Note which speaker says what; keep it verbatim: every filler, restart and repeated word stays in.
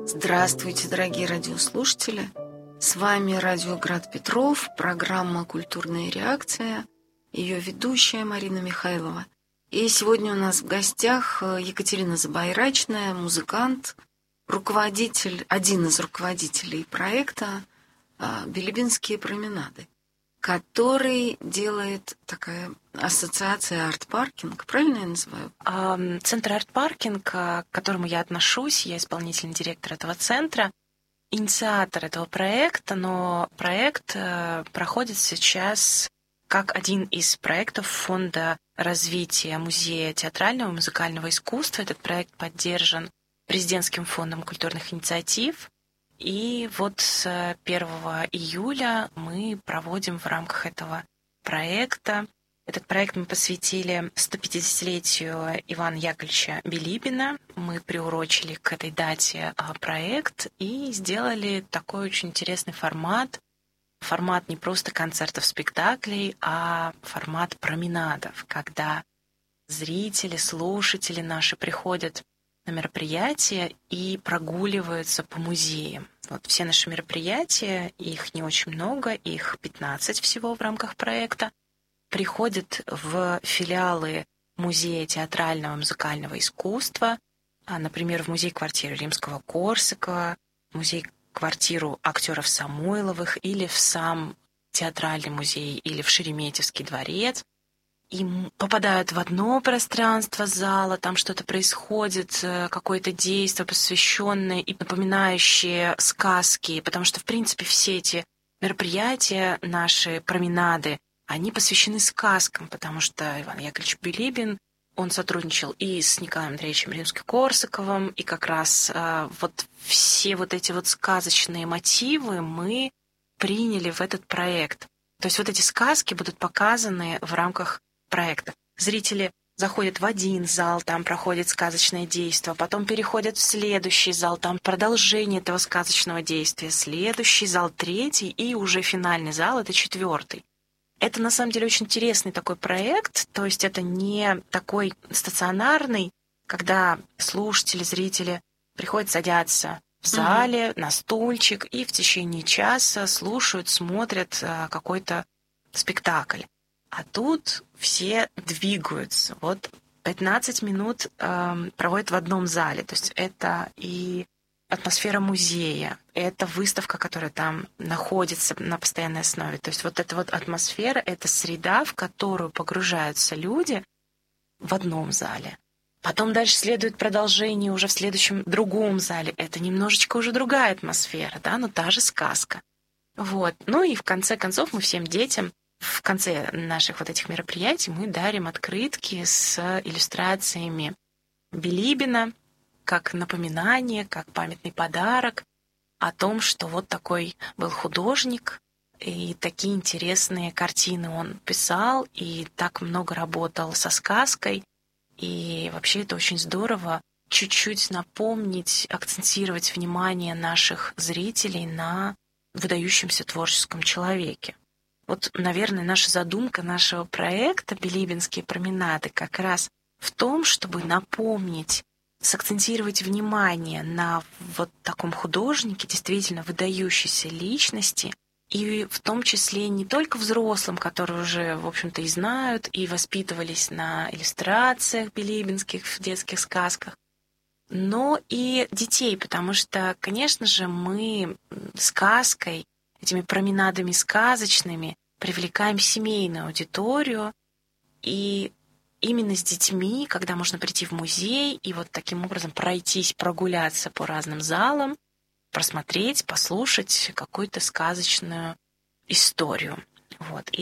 Speaker 1: Здравствуйте, дорогие радиослушатели! С вами радио Град Петров, программа «Культурная реакция», ее ведущая Марина Михайлова. И сегодня у нас в гостях Екатерина Забайрачная, музыкант, руководитель, один из руководителей проекта «Билибинские променады», который делает такая ассоциация «Арт-паркинг». Правильно я называю?
Speaker 2: Центр «Арт-паркинг», к которому я отношусь, я исполнительный директор этого центра, инициатор этого проекта, но проект проходит сейчас как один из проектов Фонда развития Музея театрального и музыкального искусства. Этот проект поддержан Президентским фондом культурных инициатив. И вот с первого июля мы проводим в рамках этого проекта. Этот проект мы посвятили сто пятидесятилетию Ивана Яковлевича Билибина. Мы приурочили к этой дате проект и сделали такой очень интересный формат. Формат не просто концертов, спектаклей, а формат променадов, когда зрители, слушатели наши приходят на мероприятия и прогуливаются по музеям. Вот все наши мероприятия, их не очень много, их пятнадцать всего в рамках проекта, приходят в филиалы Музея театрального и музыкального искусства, например, в музей-квартиру Римского-Корсакова, музей-квартиру актеров Самойловых или в сам театральный музей, или в Шереметьевский дворец. И попадают в одно пространство зала, там что-то происходит, какое-то действие, посвященное и напоминающее сказки, потому что, в принципе, все эти мероприятия, наши променады, они посвящены сказкам, потому что Иван Яковлевич Билибин, он сотрудничал и с Николаем Андреевичем Римским-Корсаковым, и как раз э, вот все вот эти вот сказочные мотивы мы приняли в этот проект. То есть вот эти сказки будут показаны в рамках проекта. Зрители заходят в один зал, там проходит сказочное действие, потом переходят в следующий зал, там продолжение этого сказочного действия, следующий зал, третий, и уже финальный зал — это четвертый. Это на самом деле очень интересный такой проект, то есть это не такой стационарный, когда слушатели, зрители приходят, садятся в зале mm-hmm. на стульчик и в течение часа слушают, смотрят какой-то спектакль. А тут все двигаются. Вот пятнадцать минут э, проводят в одном зале. То есть это и атмосфера музея, это выставка, которая там находится на постоянной основе. То есть вот эта вот атмосфера, это среда, в которую погружаются люди в одном зале. Потом дальше следует продолжение уже в следующем другом зале. Это немножечко уже другая атмосфера, да, но та же сказка. Вот. Ну и в конце концов мы всем детям в конце наших вот этих мероприятий мы дарим открытки с иллюстрациями Билибина, как напоминание, как памятный подарок о том, что вот такой был художник, и такие интересные картины он писал, и так много работал со сказкой. И вообще это очень здорово чуть-чуть напомнить, акцентировать внимание наших зрителей на выдающемся творческом человеке. Вот, наверное, наша задумка нашего проекта «Билибинские променады» как раз в том, чтобы напомнить, сакцентировать внимание на вот таком художнике, действительно выдающейся личности, и в том числе не только взрослым, которые уже, в общем-то, и знают, и воспитывались на иллюстрациях билибинских в детских сказках, но и детей, потому что, конечно же, мы сказкой, этими променадами сказочными привлекаем семейную аудиторию, и именно с детьми, когда можно прийти в музей и вот таким образом пройтись, прогуляться по разным залам, просмотреть, послушать какую-то сказочную историю. Вот.